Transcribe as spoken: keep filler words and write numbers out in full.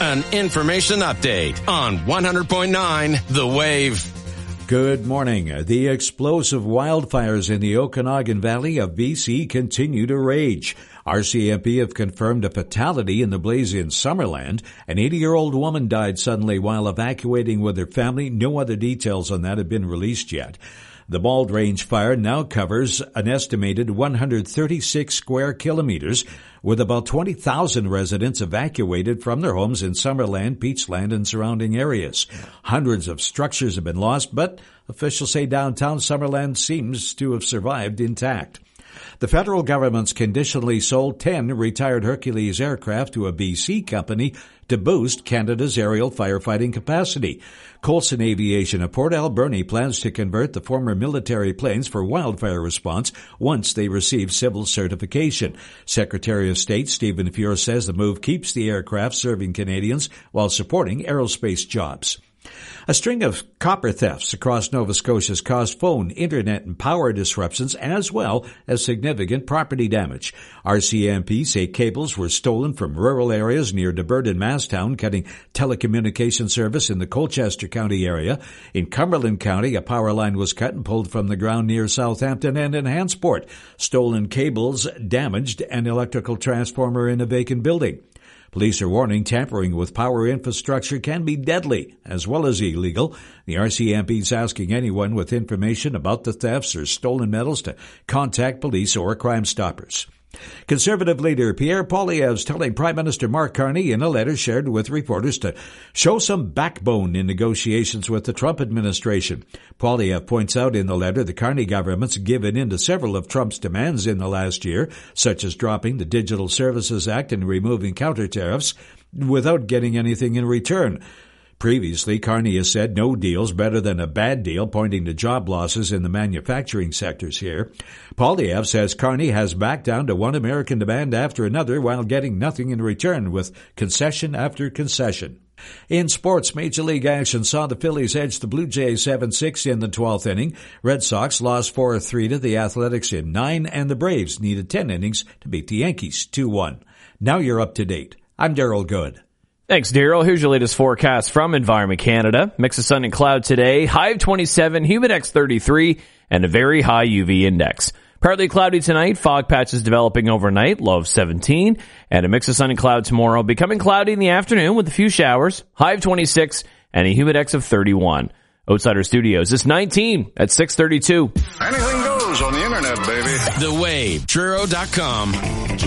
An information update on one hundred point nine The Wave. Good morning. The explosive wildfires in the Okanagan Valley of B C continue to rage. R C M P have confirmed a fatality in the blaze in Summerland. An eighty-year-old woman died suddenly while evacuating with her family. No other details on that have been released yet. The Bald Range fire now covers an estimated one hundred thirty-six square kilometers, with about twenty thousand residents evacuated from their homes in Summerland, Peachland, and surrounding areas. Hundreds of structures have been lost, but officials say downtown Summerland seems to have survived intact. The federal government's conditionally sold ten retired Hercules aircraft to a B C company to boost Canada's aerial firefighting capacity. Coulson Aviation of Port Alberni plans to convert the former military planes for wildfire response once they receive civil certification. Secretary of State Stephen Fuhr says the move keeps the aircraft serving Canadians while supporting aerospace jobs. A string of copper thefts across Nova Scotia has caused phone, internet, and power disruptions as well as significant property damage. R C M P say cables were stolen from rural areas near Debert and Masstown, cutting telecommunication service in the Colchester County area. In Cumberland County, a power line was cut and pulled from the ground near Southampton, and in Hansport, stolen cables damaged an electrical transformer in a vacant building. Police are warning tampering with power infrastructure can be deadly as well as illegal. The R C M P is asking anyone with information about the thefts or stolen metals to contact police or Crime Stoppers. Conservative leader Pierre Poilievre is telling Prime Minister Mark Carney in a letter shared with reporters to show some backbone in negotiations with the Trump administration. Poilievre points out in the letter the Carney government's given in to several of Trump's demands in the last year, such as dropping the Digital Services Act and removing counter tariffs, without getting anything in return. Previously, Carney has said no deal's better than a bad deal, pointing to job losses in the manufacturing sectors here. Poilievre says Carney has backed down to one American demand after another while getting nothing in return, with concession after concession. In sports, Major League action saw the Phillies edge the Blue Jays seven six in the twelfth inning. Red Sox lost four three to the Athletics in nine, and the Braves needed ten innings to beat the Yankees two one. Now you're up to date. I'm Daryl Good. Thanks, Daryl. Here's your latest forecast from Environment Canada. Mix of sun and cloud today, high of twenty-seven, humidex thirty-three, and a very high U V index. Partly cloudy tonight, fog patches developing overnight, low of seventeen, and a mix of sun and cloud tomorrow, becoming cloudy in the afternoon with a few showers, high of twenty-six, and a humidex of thirty-one. Outsider Studios, it's nineteen at six thirty-two. Anything goes on the internet, baby. The Wave, Truro dot com.